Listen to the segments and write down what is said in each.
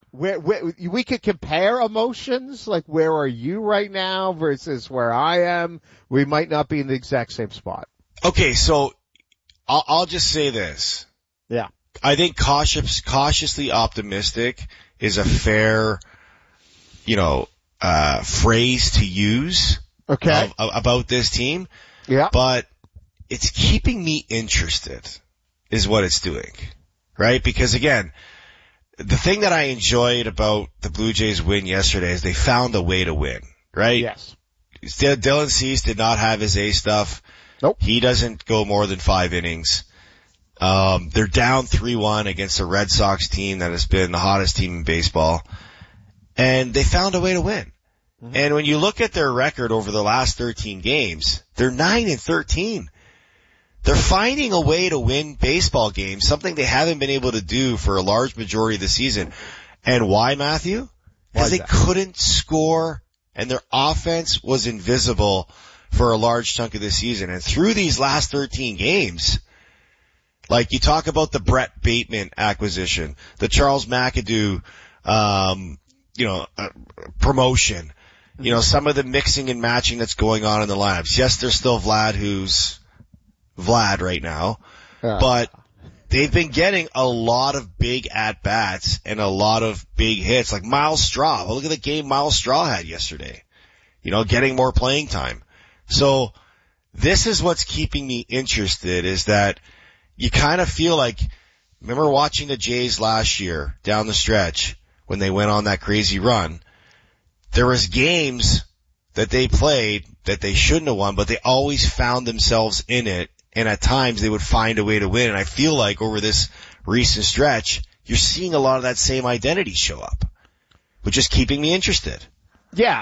where we could compare emotions, like where are you right now versus where I am. We might not be in the exact same spot. Okay, so I'll just say this. Yeah. I think cautiously optimistic is a fair, phrase to use. Okay. About this team. Yeah. But it's keeping me interested is what it's doing. Right? Because again, the thing that I enjoyed about the Blue Jays win yesterday is they found a way to win. Right? Yes. Dylan Cease did not have his A stuff. Nope. He doesn't go more than 5 innings. They're down 3-1 against a Red Sox team that has been the hottest team in baseball. And they found a way to win. Mm-hmm. And when you look at their record over the last 13 games, they're 9-13. They're finding a way to win baseball games, something they haven't been able to do for a large majority of the season. And why, Matthew? Because they couldn't score, and their offense was invisible for a large chunk of the season. And through these last 13 games, like you talk about the Brett Bateman acquisition, the Charles McAdoo, promotion, some of the mixing and matching that's going on in the lineups. Yes, there's still Vlad who's Vlad right now, but they've been getting a lot of big at-bats and a lot of big hits, like Miles Straw. Well, look at the game Miles Straw had yesterday, getting more playing time. So this is what's keeping me interested, is that you kind of feel like, remember watching the Jays last year down the stretch when they went on that crazy run? There was games that they played that they shouldn't have won, but they always found themselves in it, and at times they would find a way to win. And I feel like over this recent stretch, you're seeing a lot of that same identity show up, which is keeping me interested. Yeah,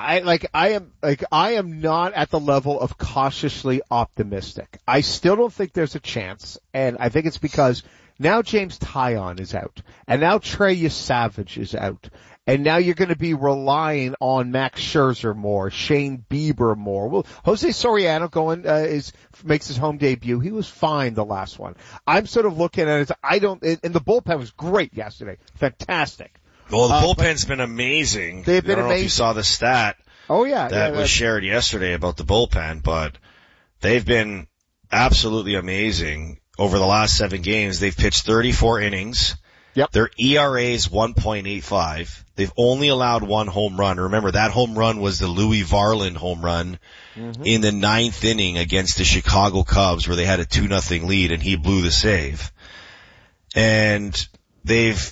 I am not at the level of cautiously optimistic. I still don't think there's a chance, and I think it's because now James Taillon is out, and now Trey Yesavage is out, and now you're going to be relying on Max Scherzer more, Shane Bieber more. Well, Jose Soriano makes his home debut. He was fine the last one. I'm sort of looking at it. And the bullpen was great yesterday, fantastic. Well, the bullpen's been amazing. They've been I don't know amazing. if you saw the stat. Oh yeah, that was shared yesterday about the bullpen, but they've been absolutely amazing over the last 7 games. They've pitched 34 innings. Yep. Their ERA is 1.85. They've only allowed 1 home run. Remember, that home run was the Louis Varland home run in the 9th inning against the Chicago Cubs, where they had a 2-0 lead and he blew the save. And they've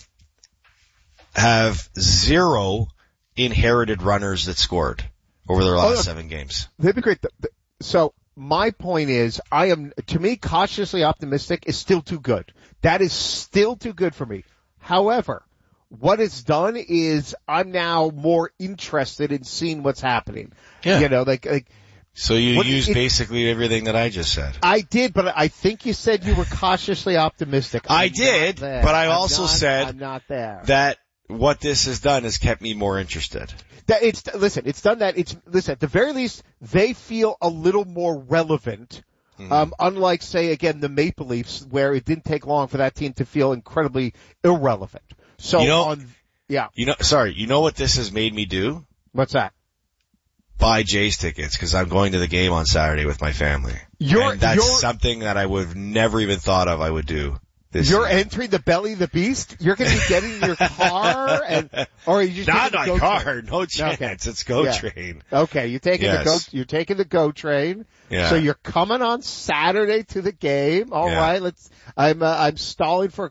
have 0 inherited runners that scored over their last 7 games. They'd be great. So my point is, to me, cautiously optimistic is still too good. That is still too good for me. However, what it's done is I'm now more interested in seeing what's happening. Yeah. So you used basically everything that I just said. I did, but I think you said you were cautiously optimistic. I did, but I also said I'm not there. That what this has done has kept me more interested. It's done that. At the very least, they feel a little more relevant. Unlike, say, again, the Maple Leafs, where it didn't take long for that team to feel incredibly irrelevant. So, you know what this has made me do? What's that? Buy Jays tickets, because I'm going to the game on Saturday with my family. That's something that I would have never even thought of I would do. You're entering the belly of the beast? You're going to be getting in your car or are you just not taking the car, train? no chance. Okay. It's GO train. Okay, you're taking the GO train. Yeah. So you're coming on Saturday to the game. All right, I'm stalling for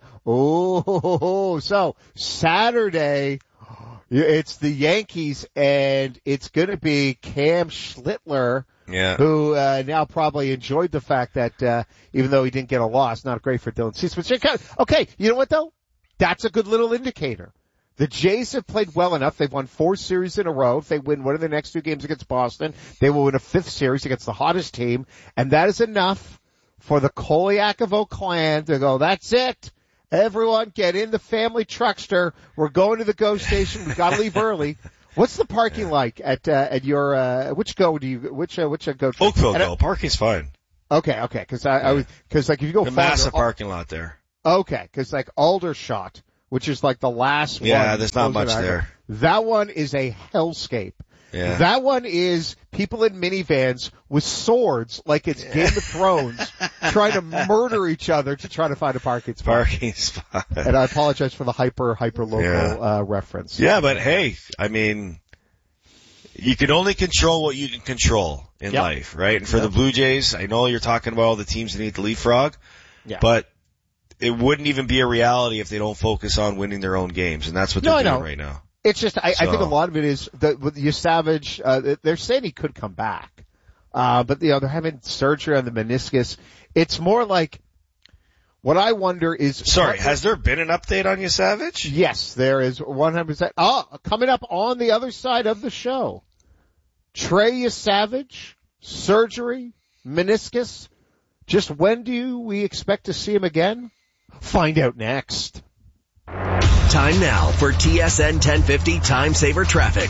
so Saturday it's the Yankees and it's going to be Cam Schlittler. Yeah. Who now probably enjoyed the fact that even though he didn't get a loss, not great for Dylan Cease. But okay, you know what though? That's a good little indicator. The Jays have played well enough. They've won 4 series in a row. If they win one of the next 2 games against Boston, they will win a 5th series against the hottest team, and that is enough for the Koliakovo clan to go, that's it. Everyone get in the family truckster. We're going to the GO station. We've got to leave early. What's the parking like at your which GO do you which GO train? Oakville GO. Parking's fine. Okay, cuz I was cuz like if you go a massive parking lot there. Okay, cuz like Aldershot, which is like the last one. Yeah, there's not much there. That one is a hellscape. Yeah. That one is people in minivans with swords, like it's Game of Thrones, trying to murder each other to try to find a parking spot. And I apologize for the hyper local reference. Yeah, but hey, I mean, you can only control what you can control in life, right? And for the Blue Jays, I know you're talking about all the teams that need to leapfrog, but it wouldn't even be a reality if they don't focus on winning their own games, and that's what they're doing right now. It's just, I think a lot of it is with Yosavage, they're saying he could come back. But they're having surgery on the meniscus. It's more like, what I wonder is. Sorry, has there been an update on Yosavage? Yes, there is 100%. Coming up on the other side of the show. Trey Yosavage, surgery, meniscus. Just when do we expect to see him again? Find out next. Time now for TSN 1050 Time Saver Traffic.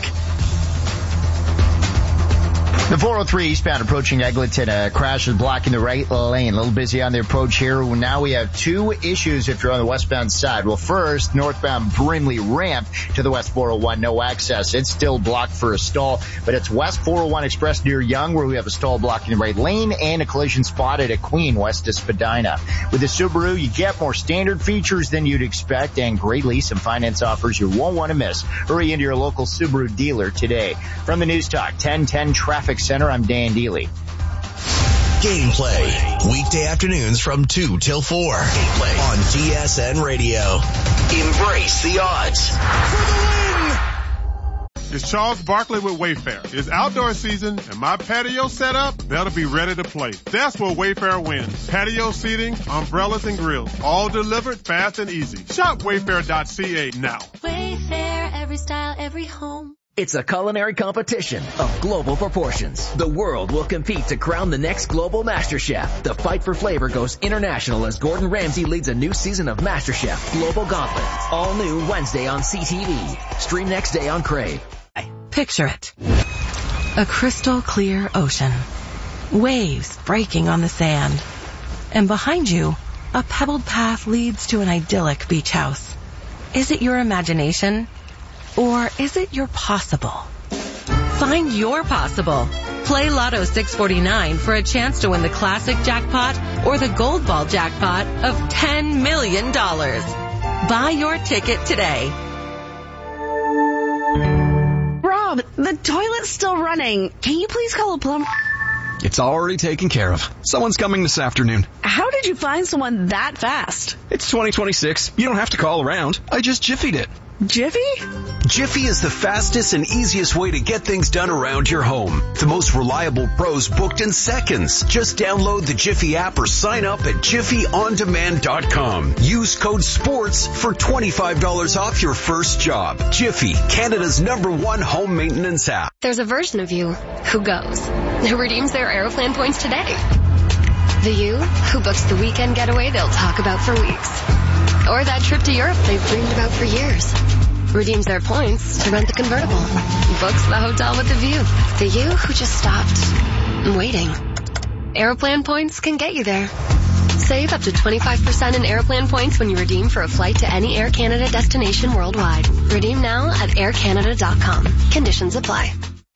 The 403 eastbound approaching Eglinton, a crash is blocking the right lane. A little busy on the approach here. Now we have two issues if you're on the westbound side. Well, first, northbound Brimley ramp to the west 401, no access. It's still blocked for a stall, but it's west 401 Express near Young where we have a stall blocking the right lane and a collision spotted at Queen west of Spadina. With the Subaru, you get more standard features than you'd expect and great lease and finance offers you won't want to miss. Hurry into your local Subaru dealer today. From the News Talk 1010 Traffic Center, I'm Dan Deely. Gameplay. Weekday afternoons from 2 till 4. Gameplay on TSN Radio. Embrace the odds. For the win! It's Charles Barkley with Wayfair. It's outdoor season and my patio set up better be ready to play. That's where Wayfair wins. Patio seating, umbrellas and grills. All delivered fast and easy. Shop wayfair.ca now. Wayfair, every style, every home. It's a culinary competition of global proportions. The world will compete to crown the next global MasterChef. The fight for flavor goes international as Gordon Ramsay leads a new season of MasterChef Global Gauntlet. All new Wednesday on CTV. Stream next day on Crave. Picture it. A crystal clear ocean. Waves breaking on the sand. And behind you, a pebbled path leads to an idyllic beach house. Is it your imagination? Or is it your possible? Find your possible. Play Lotto 649 for a chance to win the classic jackpot or the gold ball jackpot of $10 million. Buy your ticket today. Rob, the toilet's still running. Can you please call a plumber? It's already taken care of. Someone's coming this afternoon. How did you find someone that fast? It's 2026. You don't have to call around. I just Jiffied it. Jiffy? Jiffy is the fastest and easiest way to get things done around your home. The most reliable pros booked in seconds. Just download the Jiffy app or sign up at JiffyOnDemand.com. Use code SPORTS for $25 off your first job. Jiffy, Canada's #1 home maintenance app. There's a version of you who goes, who redeems their Aeroplan points today. The you who books the weekend getaway they'll talk about for weeks. Or that trip to Europe they've dreamed about for years. Redeems their points to rent the convertible. Books the hotel with the view. The you who just stopped waiting. Aeroplan points can get you there. Save up to 25% in Aeroplan points when you redeem for a flight to any Air Canada destination worldwide. Redeem now at aircanada.com. Conditions apply.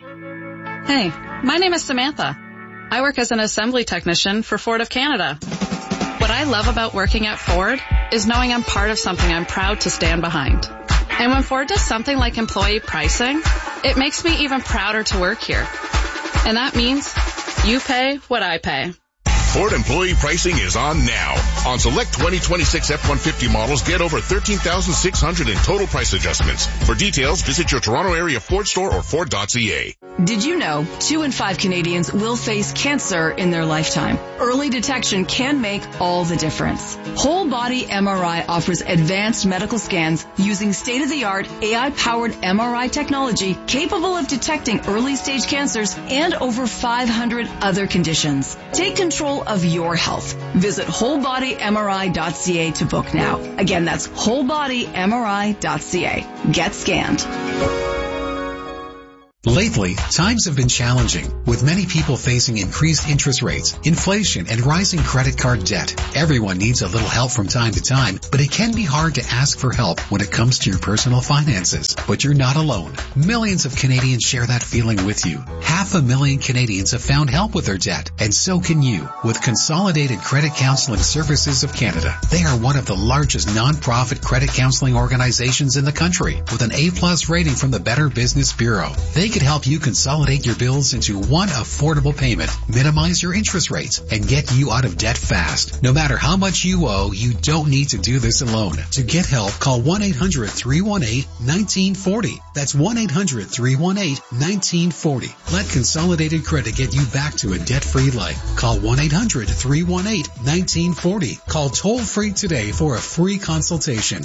Hey, my name is Samantha. I work as an assembly technician for Ford of Canada. What I love about working at Ford is knowing I'm part of something I'm proud to stand behind. And when Ford does something like employee pricing, it makes me even prouder to work here. And that means you pay what I pay. Ford employee pricing is on now. On select 2026 F-150 models, get over $13,600 in total price adjustments. For details, visit your Toronto area Ford store or Ford.ca. Did you know 2 in 5 Canadians will face cancer in their lifetime? Early detection can make all the difference. Whole Body MRI offers advanced medical scans using state-of-the-art AI-powered MRI technology capable of detecting early-stage cancers and over 500 other conditions. Take control of your health. Visit wholebodymri.ca to book now. Again, that's wholebodymri.ca. Get scanned. Lately, times have been challenging, with many people facing increased interest rates, inflation, and rising credit card debt. Everyone needs a little help from time to time, but it can be hard to ask for help when it comes to your personal finances. But you're not alone. Millions of Canadians share that feeling with you. 500,000 Canadians have found help with their debt, and so can you with Consolidated Credit Counseling Services of Canada. They are one of the largest non-profit credit counseling organizations in the country, with an A+ rating from the Better Business Bureau. They can help you consolidate your bills into one affordable payment, minimize your interest rates, and get you out of debt fast. No matter how much you owe, you don't need to do this alone. To get help, call 1-800-318-1940. That's 1-800-318-1940. Let Consolidated Credit get you back to a debt-free life. Call 1-800-318-1940. Call toll-free today for a free consultation.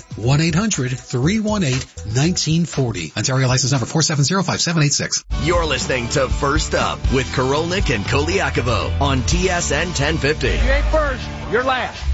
1-800-318-1940. Ontario license number 4705786. You're listening to First Up with Korolnik and Koliakovo on TSN 1050. You ain't first, you're last.